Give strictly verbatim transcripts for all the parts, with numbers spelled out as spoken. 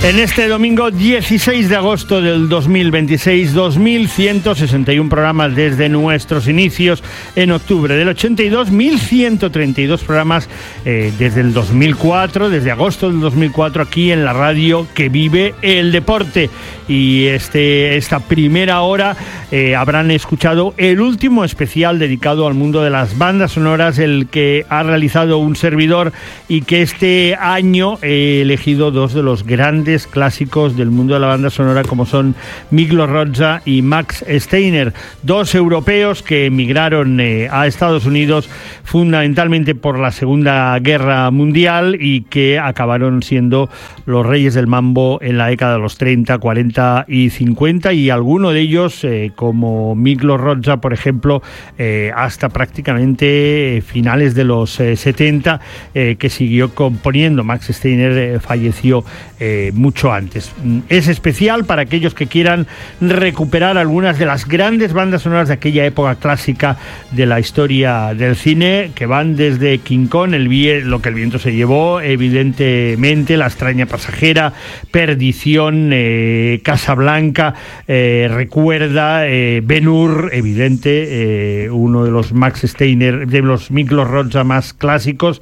En este domingo dieciséis de agosto del dos mil veintiséis, dos mil ciento sesenta y uno programas desde nuestros inicios en octubre del ochenta y dos, mil ciento treinta y dos programas eh, desde el dos mil cuatro, desde agosto del dos mil cuatro, aquí en la radio que vive el deporte. Y este, esta primera hora eh, habrán escuchado el último especial dedicado al mundo de las bandas sonoras, el que ha realizado un servidor, y que este año he elegido dos de los grandes clásicos del mundo de la banda sonora, como son Miklos Rozsa y Max Steiner, dos europeos que emigraron eh, a Estados Unidos fundamentalmente por la Segunda Guerra Mundial y que acabaron siendo los reyes del mambo en la década de los treinta, cuarenta y cincuenta, y alguno de ellos, eh, como Miklos Rozsa, por ejemplo, eh, hasta prácticamente finales de los eh, setenta, eh, que siguió componiendo. Max Steiner eh, falleció eh, mucho antes. Es especial para aquellos que quieran recuperar algunas de las grandes bandas sonoras de aquella época clásica de la historia del cine, que van desde King Kong, el vie- lo que el viento se llevó, evidentemente La extraña pasajera, Perdición, eh, Casablanca, eh, Recuerda, eh, Ben-Hur, evidente, eh, uno de los Max Steiner, de los Miklos Rozsa más clásicos,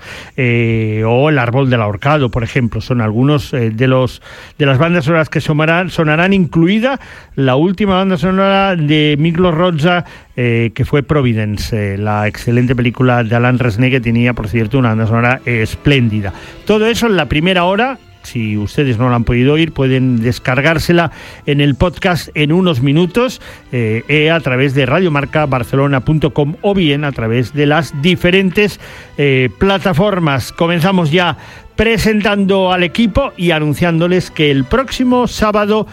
eh, o El árbol del ahorcado, por ejemplo. Son algunos eh, de los de las bandas sonoras que sonarán, sonarán incluida la última banda sonora de Miklos Rozsa, eh, que fue Providence, eh, la excelente película de Alain Resnais, que tenía, por cierto, una banda sonora eh, espléndida. Todo eso en la primera hora. Si ustedes no la han podido oír, pueden descargársela en el podcast en unos minutos, eh, eh, a través de radiomarca barcelona punto com o bien a través de las diferentes eh, plataformas. Comenzamos ya presentando al equipo y anunciándoles que el próximo sábado,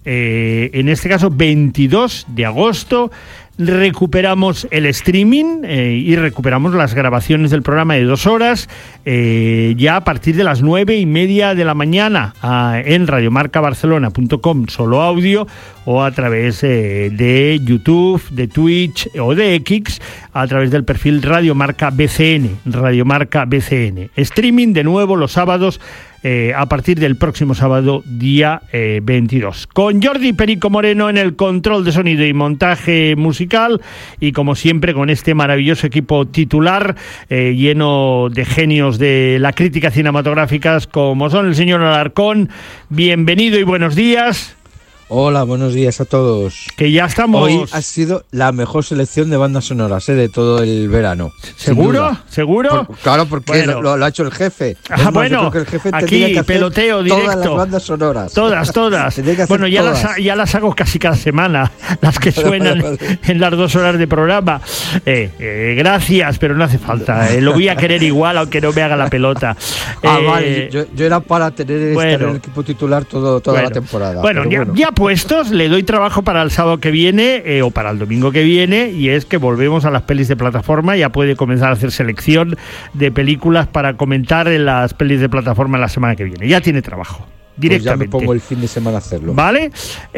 eh, en este caso veintidós de agosto, recuperamos el streaming eh, y recuperamos las grabaciones del programa de dos horas, eh, ya a partir de las nueve y media de la mañana, ah, en radiomarca barcelona punto com, solo audio, o a través eh, de YouTube, de Twitch o de X, a través del perfil Radiomarca B C N, Radiomarca B C N. Streaming de nuevo los sábados, Eh, a partir del próximo sábado, día eh, veintidós. Con Jordi Perico Moreno en el control de sonido y montaje musical, y como siempre con este maravilloso equipo titular, eh, lleno de genios de la crítica cinematográfica, como son el señor Alarcón. Bienvenido y buenos días. Hola, buenos días a todos. Que ya estamos... Hoy ha sido la mejor selección de bandas sonoras, ¿eh? De todo el verano. ¿Seguro? ¿Seguro? Por, claro, porque bueno. lo, lo ha hecho el jefe. Ah, es más, bueno, yo creo que el jefe aquí tendría que hacer peloteo directo. Todas las bandas sonoras. Todas, todas. Bueno, ya todas. las, ya las hago casi cada semana, las que suenan vale, vale. en las dos horas de programa. Eh, eh, gracias, pero no hace falta. Eh, lo voy a querer igual, aunque no me haga la pelota. Ah, eh, vale. Yo, yo era para tener bueno, estar en el equipo titular todo, toda bueno, la temporada. Bueno, ya, bueno, ya puestos, le doy trabajo para el sábado que viene, eh, o para el domingo que viene, y es que volvemos a las pelis de plataforma. Ya puede comenzar a hacer selección de películas para comentar en las pelis de plataforma la semana que viene. Ya tiene trabajo. Directamente. Pues ya me pongo el fin de semana a hacerlo. Vale.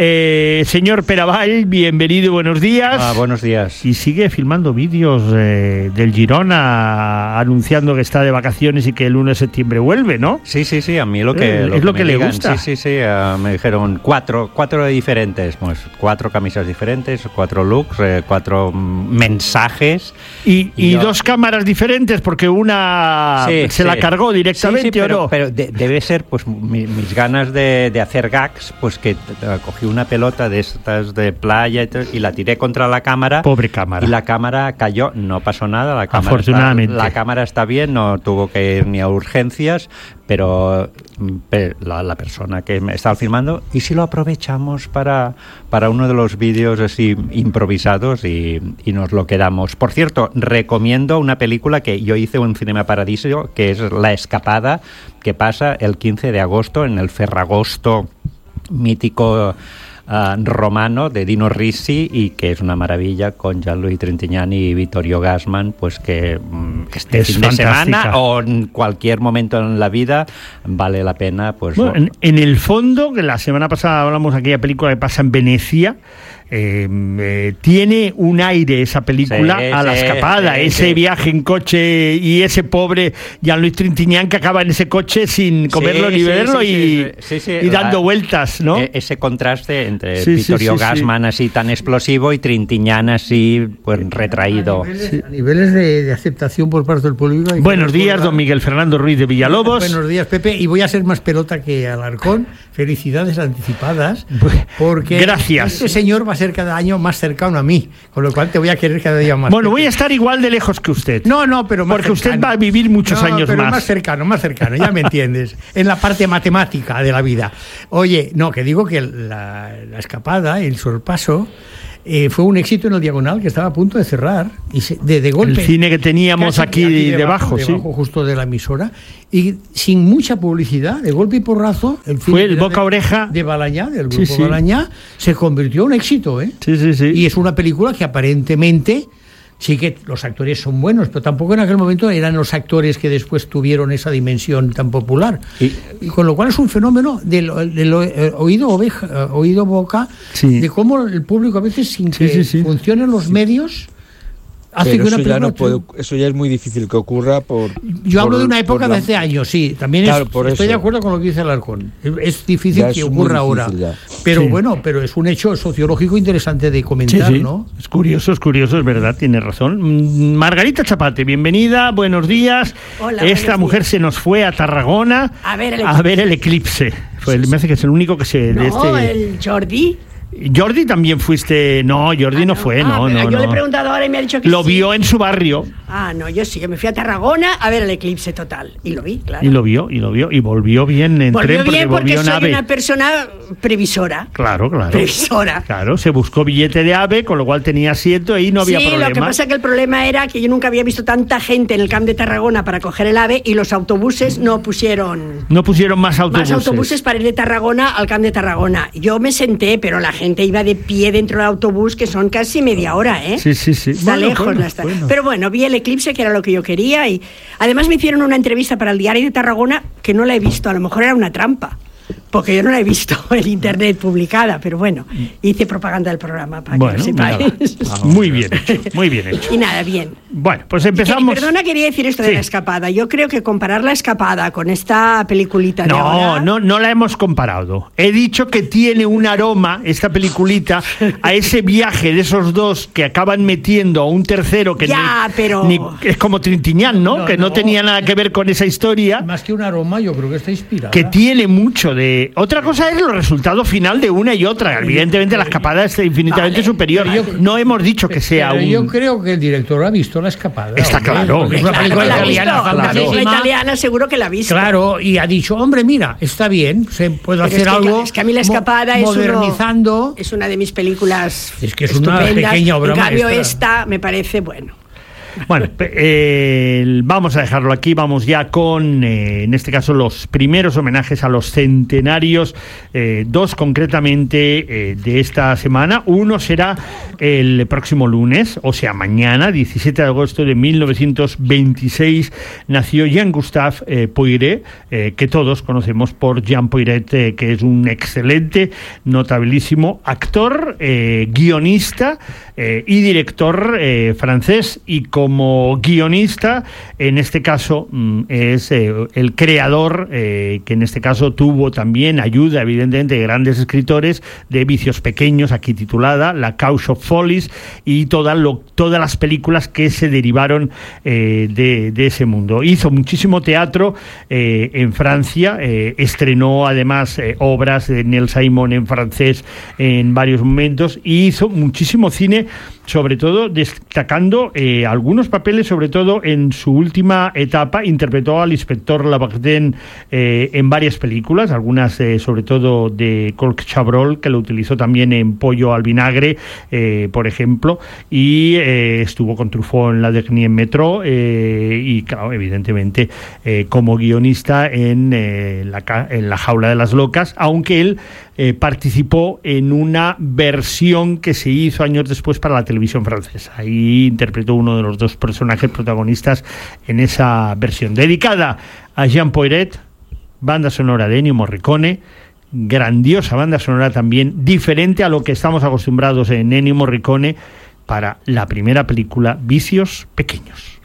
Eh, señor Peravall, bienvenido y buenos días. Ah, buenos días. Y sigue filmando vídeos eh, del Girona, anunciando que está de vacaciones y que el uno de septiembre vuelve, ¿no? Sí, sí, sí, a mí lo que... Eh, lo es que lo que le digan. gusta. Sí, sí, sí, uh, me dijeron cuatro, cuatro diferentes, pues cuatro camisas diferentes, cuatro looks, eh, cuatro mm, mensajes. Y, y, y yo... dos cámaras diferentes, porque una sí, se sí. la cargó directamente, sí, sí, pero, ¿o no? pero de, debe ser, pues, mi, mis ganas De, de hacer gags, pues que uh, cogí una pelota de estas de playa y, tal, y la tiré contra la cámara. Pobre cámara. Y la cámara cayó, no pasó nada. La cámara Afortunadamente. Está, la cámara está bien, no tuvo que ir ni a urgencias, pero, pero la, la persona que me estaba filmando, ¿y si lo aprovechamos para, para uno de los vídeos así improvisados y, y nos lo quedamos? Por cierto, recomiendo una película que yo hice en Cinema Paradiso, que es La Escapada, que pasa el quince de agosto en el Ferragosto mítico uh, romano de Dino Risi, y que es una maravilla, con Gianluigi Trintignani y Vittorio Gassman, pues que um, este es fin de fantástica. semana o en cualquier momento en la vida vale la pena. Pues bueno, en, en el fondo, que la semana pasada hablamos de aquella película que pasa en Venecia, Eh, eh, tiene un aire esa película sí, a La sí, Escapada, sí, ese sí. viaje en coche y ese pobre Jean-Louis Trintignant que acaba en ese coche sin comerlo Sí, ni sí, beberlo sí, y, sí, sí, sí. y dando Ah, vueltas, ¿no? E- ese contraste entre Sí, sí, Vittorio sí, sí. Gassman así tan explosivo y Trintignant así pues retraído. A niveles, a niveles de, de aceptación por parte del público. hay que Buenos días, recordar- don Miguel Fernando Ruiz de Villalobos. Buenos días, Pepe. Y voy a ser más pelota que Alarcón. Felicidades anticipadas. Porque Gracias. este señor va a ser cada año más cercano a mí, con lo cual te voy a querer cada día más. Bueno, Pepe. voy a estar igual de lejos que usted. No, no, pero más Porque usted cercano. va a vivir muchos No, años pero más. más cercano, más cercano, ya me entiendes. En la parte matemática de la vida. Oye, no, que digo que la, la escapada, el sorpaso, eh, fue un éxito en el Diagonal que estaba a punto de cerrar. Y se- de, de golpe. El cine que teníamos Casi aquí, debajo, sí. debajo justo de la emisora. Y sin mucha publicidad, de golpe y porrazo, el Fue el de- boca a oreja. de Balañá, del Sí, grupo sí. Balañá, se convirtió en un éxito, ¿eh? Sí, sí, sí. Y es una película que aparentemente sí que los actores son buenos, pero tampoco en aquel momento eran los actores que después tuvieron esa dimensión tan popular. Y- Y con lo cual es un fenómeno del, del eh, oído oveja, eh, oído boca, Sí. de cómo el público a veces sin Sí, que sí, sí. funcionen los medios hace Pero que una eso ya, película no puede, eso ya es muy difícil que ocurra por... Yo hablo por- de una época por de la- hace años, sí. También es- Claro, por estoy eso. de acuerdo con lo que dice Alarcón. Es, es difícil Ya que es muy ocurra ahora. difícil ya. Pero Sí. bueno, pero es un hecho sociológico interesante de Sí, comentar, sí. ¿no? Es curioso, es curioso, es verdad, tiene razón. Mm, Margarita Chapate, bienvenida, buenos días. Hola, Esta buenos mujer días. se nos fue a Tarragona A ver el a eclipse. ver el eclipse. Fue, me hace que es el único que se... de No, este... el Jordi. Jordi también fuiste... No, Jordi Ah, no fue, Ah, no, pero no, yo le he no. preguntado ahora y me ha dicho que Lo sí. vio en su barrio Ah, no, yo sí, yo me fui a Tarragona a ver el eclipse total. Y lo vi, claro. y lo vio, y lo vio, y volvió bien en Volvió tren porque bien porque volvió en soy ave. una persona previsora. Claro, claro. Previsora. Claro, se buscó billete de ave, con lo cual tenía asiento y no había sí, problema. lo que pasa es que el problema era que yo nunca había visto tanta gente en el Camp de Tarragona para coger el ave y los autobuses no pusieron... No pusieron más autobuses. Más autobuses para ir de Tarragona al Camp de Tarragona. Yo me senté, pero la gente iba de pie dentro del autobús, que son casi media hora, ¿eh? Sí, sí, sí. Está Bueno, lejos bueno, la esta- bueno. Pero bueno, vi el eclipse, que era lo que yo quería, y además me hicieron una entrevista para el Diario de Tarragona, que no la he visto, a lo mejor era una trampa, porque yo no la he visto en internet publicada, pero bueno, hice propaganda del programa para Bueno, que lo nada. sepáis. Muy bien hecho, muy bien hecho. Y nada, bien. Bueno, pues Y empezamos. que- perdona, quería decir esto Sí. de la escapada. Yo creo que comparar la escapada con esta peliculita de No, ahora... no, no la hemos comparado. He dicho que tiene un aroma, esta peliculita, a ese viaje de esos dos que acaban metiendo a un tercero que Ya, ni- pero- ni- es como Trintignant, ¿no? No, Que no, no. tenía nada que ver con esa historia. Más que un aroma, yo creo que está inspirada. Que tiene mucho de... Otra cosa es los resultados final de una y otra. Evidentemente la escapada es infinitamente Vale, superior. pero yo- No hemos dicho que sea Pero un... yo creo que el director ha visto la escapada. Está hombre, claro. porque es una Claro película que la ha italiana visto, claro. la película fantástica. italiana seguro que la ha visto. Claro, y ha dicho, hombre, mira, está bien, se puede Pero hacer es que, algo es que a mí la mo- escapada es, uno- modernizando. es una de mis películas Es que es una estupendas. pequeña obra En cambio, maestra. esta me parece, bueno. Bueno, pe- eh, vamos a dejarlo aquí, vamos ya con, eh, en este caso, los primeros homenajes a los centenarios, eh, dos concretamente eh, de esta semana. Uno será el próximo lunes, o sea, mañana, diecisiete de agosto de mil novecientos veintiséis, nació Jean-Gustave eh, Poiret, eh, que todos conocemos por Jean Poiret, eh, que es un excelente, notabilísimo actor, eh, guionista eh, y director eh, francés, y como guionista, en este caso, mm, es eh, el creador, eh, que en este caso tuvo también ayuda, evidentemente, de grandes escritores, de Vicios Pequeños, aquí titulada, La Cause of Follies, y toda lo, todas las películas que se derivaron eh, de, de ese mundo. Hizo muchísimo teatro eh, en Francia, eh, estrenó además eh, obras de Neil Simon en francés en varios momentos, y hizo muchísimo cine, sobre todo destacando eh, algunos papeles, sobre todo en su última etapa. Interpretó al inspector Labardén eh, en varias películas, algunas eh, sobre todo de Colk Chabrol, que lo utilizó también en Pollo al vinagre, eh, por ejemplo, y eh, estuvo con Truffaut en La Dernière Métro, eh, y claro, evidentemente eh, como guionista en, eh, la, ca- en La Jaula de las Locas, aunque él eh, participó en una versión que se hizo años después para la televisión francesa. Ahí interpretó uno de los dos personajes protagonistas en esa versión. Dedicada a Jean Poiret, banda sonora de Ennio Morricone, grandiosa banda sonora también, diferente a lo que estamos acostumbrados en Ennio Morricone para la primera película, Vicios Pequeños.